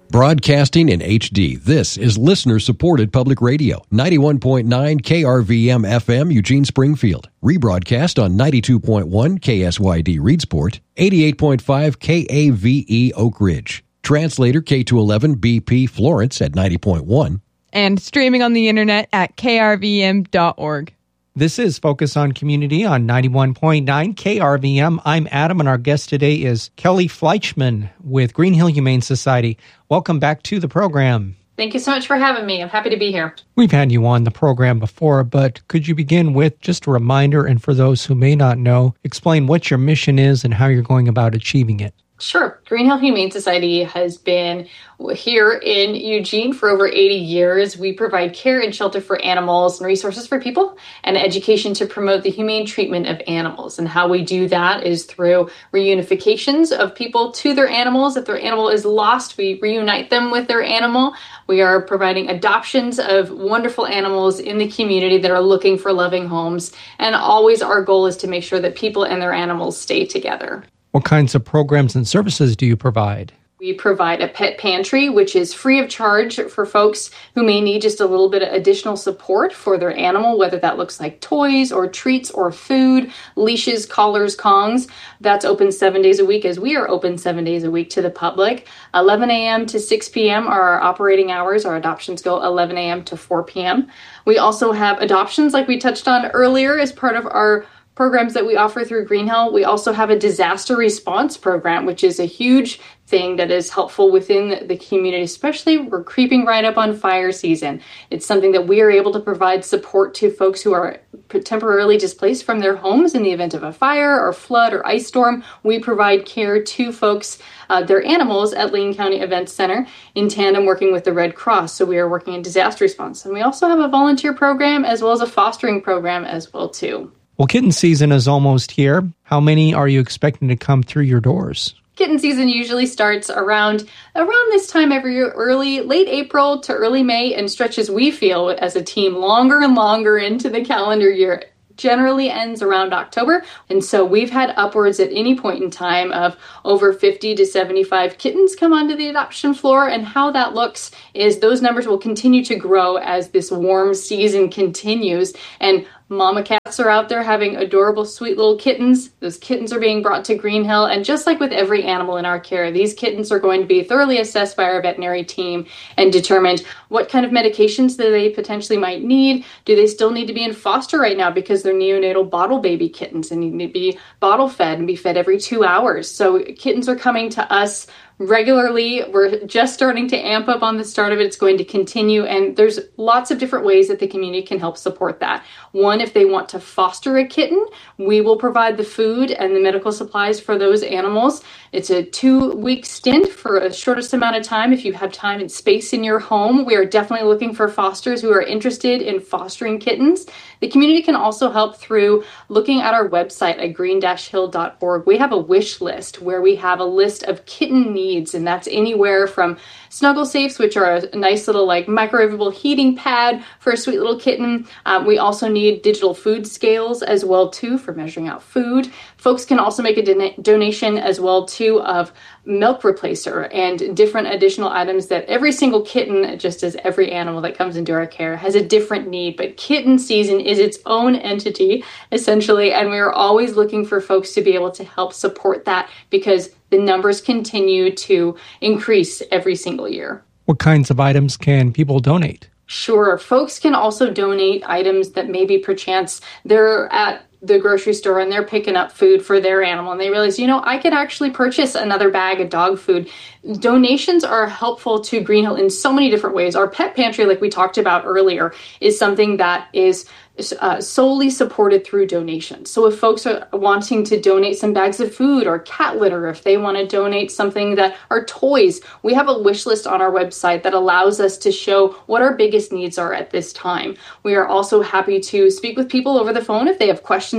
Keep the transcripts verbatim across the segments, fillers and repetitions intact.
Broadcasting in H D, this is listener-supported public radio, ninety-one point nine K R V M F M, Eugene, Springfield. Rebroadcast on ninety-two point one K S Y D, Reedsport, eighty-eight point five K A V E, Oak Ridge. Translator K two eleven B P, Florence at ninety point one. And streaming on the internet at K R V M dot org. This is Focus on Community on ninety-one point nine K R V M. I'm Adam, and our guest today is Kelly Fleischman with Green Hill Humane Society. Welcome back to the program. Thank you so much for having me. I'm happy to be here. We've had you on the program before, but could you begin with just a reminder, and for those who may not know, explain what your mission is and how you're going about achieving it? Sure. Green Hill Humane Society has been here in Eugene for over eighty years. We provide care and shelter for animals and resources for people and education to promote the humane treatment of animals. And how we do that is through reunifications of people to their animals. If their animal is lost, we reunite them with their animal. We are providing adoptions of wonderful animals in the community that are looking for loving homes. And always our goal is to make sure that people and their animals stay together. What kinds of programs and services do you provide? We provide a pet pantry, which is free of charge for folks who may need just a little bit of additional support for their animal, whether that looks like toys or treats or food, leashes, collars, Kongs. That's open seven days a week, as we are open seven days a week to the public. eleven a.m. to six p.m. are our operating hours. Our adoptions go eleven a.m. to four p.m. We also have adoptions, like we touched on earlier, as part of our programs that we offer through Green Hill. We also have a disaster response program, which is a huge thing that is helpful within the community, especially we're creeping right up on fire season. It's something that we are able to provide support to folks who are temporarily displaced from their homes in the event of a fire or flood or ice storm. We provide care to folks, uh, their animals at Lane County Events Center in tandem working with the Red Cross. So we are working in disaster response. And we also have a volunteer program as well as a fostering program as well too. Well, kitten season is almost here. How many are you expecting to come through your doors? Kitten season usually starts around around this time every year, early, late April to early May, and stretches, we feel, as a team longer and longer into the calendar year. Generally ends around October. And so we've had upwards at any point in time of over fifty to seventy-five kittens come onto the adoption floor. And how that looks is those numbers will continue to grow as this warm season continues. And mama cats are out there having adorable, sweet little kittens. Those kittens are being brought to Green Hill. And just like with every animal in our care, these kittens are going to be thoroughly assessed by our veterinary team and determined what kind of medications that they potentially might need. Do they still need to be in foster right now because they're neonatal bottle baby kittens and need to be bottle fed and be fed every two hours? So kittens are coming to us regularly. We're just starting to amp up on the start of it. It's going to continue, and there's lots of different ways that the community can help support that. One, if they want to foster a kitten, we will provide the food and the medical supplies for those animals. It's a two-week stint for a shortest amount of time if you have time and space in your home. We are definitely looking for fosters who are interested in fostering kittens. The community can also help through looking at our website at green dash hill dot org. We have a wish list where we have a list of kitten needs, and that's anywhere from snuggle safes, which are a nice little like microwavable heating pad for a sweet little kitten. Um, we also need digital food scales as well too for measuring out food. Folks can also make a don- donation as well too of milk replacer and different additional items that every single kitten, just as every animal that comes into our care, has a different need. But kitten season is its own entity essentially, and we are always looking for folks to be able to help support that because the numbers continue to increase every single year. What kinds of items can people donate? Sure. Folks can also donate items that maybe perchance they're at the grocery store and they're picking up food for their animal and they realize, you know, I could actually purchase another bag of dog food. Donations are helpful to Green Hill in so many different ways. Our pet pantry, like we talked about earlier, is something that is uh, solely supported through donations. So if folks are wanting to donate some bags of food or cat litter, if they want to donate something that are toys, we have a wish list on our website that allows us to show what our biggest needs are at this time. We are also happy to speak with people over the phone if they have questions about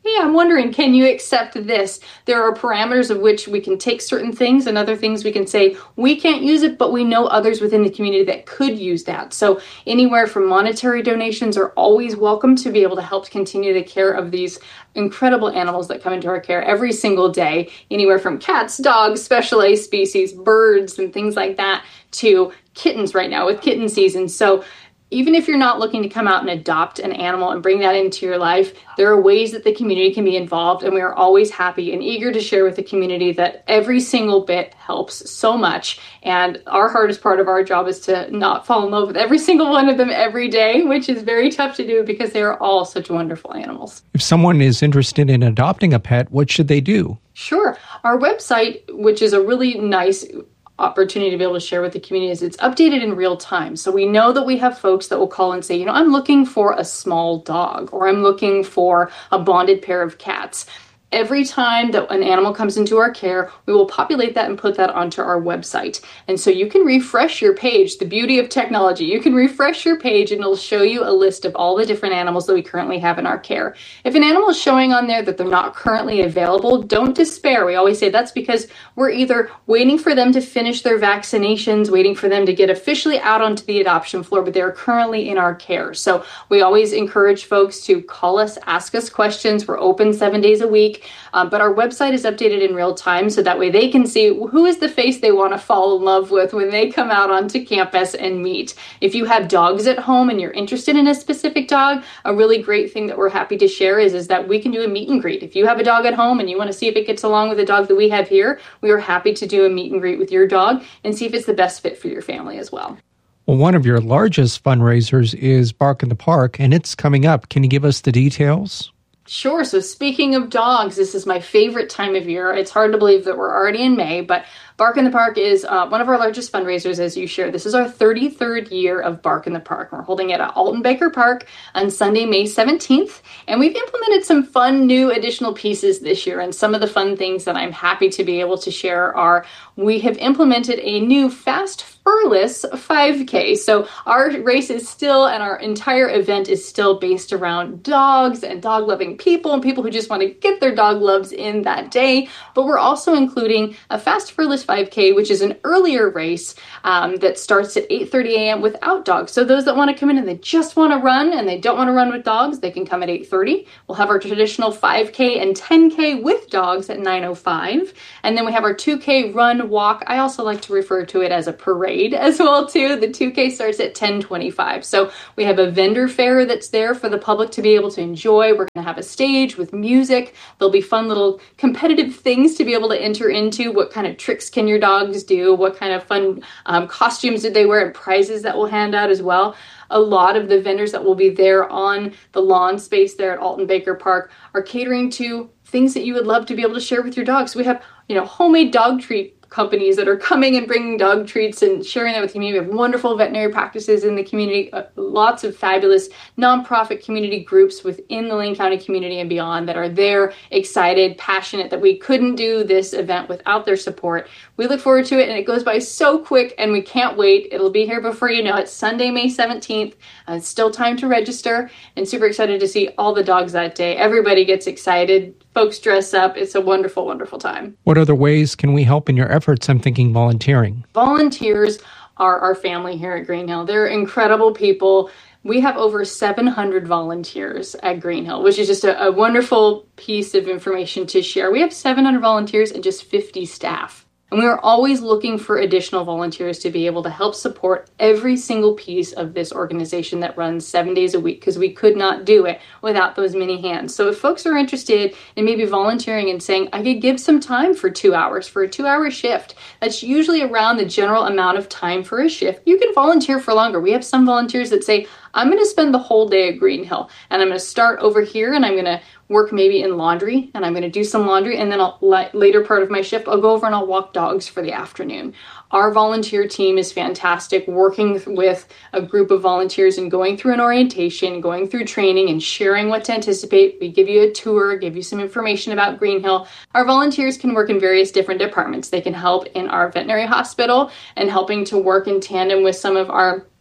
hey, I'm wondering, can you accept this? There are parameters of which we can take certain things and other things we can say, we can't use it, but we know others within the community that could use that. So anywhere from monetary donations are always welcome to be able to help continue the care of these incredible animals that come into our care every single day, anywhere from cats, dogs, specialized species, birds, and things like that, to kittens right now with kitten season. So even if you're not looking to come out and adopt an animal and bring that into your life, there are ways that the community can be involved, and we are always happy and eager to share with the community that every single bit helps so much. And our hardest part of our job is to not fall in love with every single one of them every day, which is very tough to do because they are all such wonderful animals. If someone is interested in adopting a pet, what should they do? Sure. Our website, which is a really nice opportunity to be able to share with the community, is it's updated in real time. So we know that we have folks that will call and say, you know, I'm looking for a small dog, or I'm looking for a bonded pair of cats. Every time that an animal comes into our care, we will populate that and put that onto our website. And so you can refresh your page. The beauty of technology, you can refresh your page and it'll show you a list of all the different animals that we currently have in our care. If an animal is showing on there that they're not currently available, don't despair. We always say that's because we're either waiting for them to finish their vaccinations, waiting for them to get officially out onto the adoption floor, but they're currently in our care. So we always encourage folks to call us, ask us questions. We're open seven days a week. Um, but our website is updated in real time, so that way they can see who is the face they want to fall in love with when they come out onto campus and meet. If you have dogs at home and you're interested in a specific dog, a really great thing that we're happy to share is, is that we can do a meet and greet. If you have a dog at home and you want to see if it gets along with the dog that we have here, we are happy to do a meet and greet with your dog and see if it's the best fit for your family as well. Well, one of your largest fundraisers is Bark in the Park, and it's coming up. Can you give us the details? Sure. So speaking of dogs, this is my favorite time of year. It's hard to believe that we're already in May, but Bark in the Park is uh, one of our largest fundraisers, as you shared. This is our thirty-third year of Bark in the Park. We're holding it at Alton Baker Park on Sunday, May seventeenth. And we've implemented some fun new additional pieces this year. And some of the fun things that I'm happy to be able to share are we have implemented a new fast furless five K. So our race is still, and our entire event is still based around dogs and dog-loving people and people who just want to get their dog loves in that day. But we're also including a fast furless five K, which is an earlier race um, that starts at eight thirty a.m. without dogs. So those that want to come in and they just want to run and they don't want to run with dogs, they can come at eight thirty. We'll have our traditional five K and ten K with dogs at nine oh five. And then we have our two K run walk. I also like to refer to it as a parade as well too. The two K starts at ten twenty-five. So we have a vendor fair that's there for the public to be able to enjoy. We're going to have a stage with music. There'll be fun little competitive things to be able to enter into. What kind of tricks can your dogs do? What kind of fun um, costumes did they wear, and prizes that we'll hand out as well. A lot of the vendors that will be there on the lawn space there at Alton Baker Park are catering to things that you would love to be able to share with your dogs. So we have, you know, homemade dog treat companies that are coming and bringing dog treats and sharing that with the community. We have wonderful veterinary practices in the community, uh, lots of fabulous nonprofit community groups within the Lane County community and beyond that are there, excited, passionate that we couldn't do this event without their support. We look forward to it, and it goes by so quick, and we can't wait. It'll be here before you know it, Sunday, May seventeenth. Uh, it's still time to register, and super excited to see all the dogs that day. Everybody gets excited. Folks dress up. It's a wonderful, wonderful time. What other ways can we help in your efforts? I'm thinking volunteering. Volunteers are our family here at Green Hill. They're incredible people. We have over seven hundred volunteers at Green Hill, which is just a, a wonderful piece of information to share. We have seven hundred volunteers and just fifty staff. And we are always looking for additional volunteers to be able to help support every single piece of this organization that runs seven days a week, because we could not do it without those many hands. So if folks are interested in maybe volunteering and saying, I could give some time for two hours for a two hour shift, that's usually around the general amount of time for a shift. You can volunteer for longer. We have some volunteers that say, I'm going to spend the whole day at Green Hill, and I'm going to start over here, and I'm going to work maybe in laundry, and I'm going to do some laundry, and then I'll, later part of my shift, I'll go over and I'll walk dogs for the afternoon. Our volunteer team is fantastic, working with a group of volunteers and going through an orientation, going through training, and sharing what to anticipate. We give you a tour, give you some information about Green Hill. Our volunteers can work in various different departments. They can help in our veterinary hospital and helping to work in tandem with some of our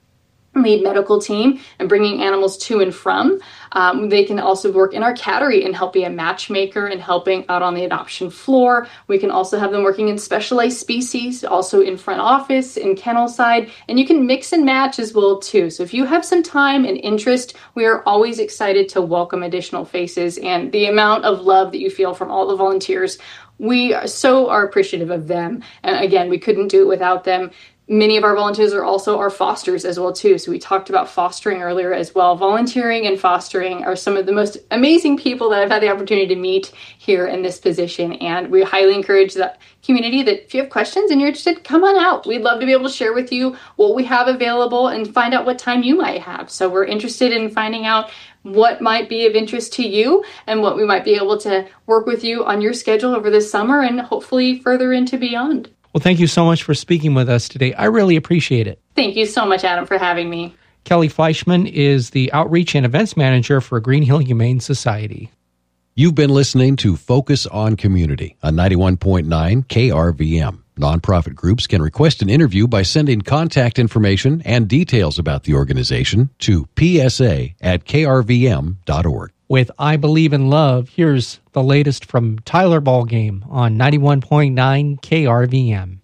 lead medical team and bringing animals to and from. Um, they can also work in our cattery and help be a matchmaker and helping out on the adoption floor. We can also have them working in specialized species, also in front office, in kennel side, and you can mix and match as well too. So if you have some time and interest, we are always excited to welcome additional faces, and the amount of love that you feel from all the volunteers, we are so are appreciative of them. And again, we couldn't do it without them. Many of our volunteers are also our fosters as well too. So we talked about fostering earlier as well. Volunteering and fostering are some of the most amazing people that I've had the opportunity to meet here in this position. And we highly encourage the community that if you have questions and you're interested, come on out. We'd love to be able to share with you what we have available and find out what time you might have. So we're interested in finding out what might be of interest to you and what we might be able to work with you on your schedule over this summer and hopefully further into beyond. Well, thank you so much for speaking with us today. I really appreciate it. Thank you so much, Adam, for having me. Kelly Fleischman is the Outreach and Events Manager for Green Hill Humane Society. You've been listening to Focus on Community on ninety-one point nine K R V M. Nonprofit groups can request an interview by sending contact information and details about the organization to p s a at k r v m dot org. With I Believe in Love, here's the latest from Tyler Ballgame on ninety-one point nine K R V M.